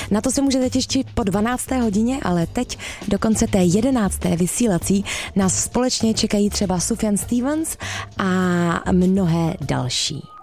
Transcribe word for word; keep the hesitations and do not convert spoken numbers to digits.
Na to se můžete těšit po dvanácté hodině, ale teď dokonce té jedenácté vysílací nás společně čekají třeba Sufjan Stevens a mnohé další.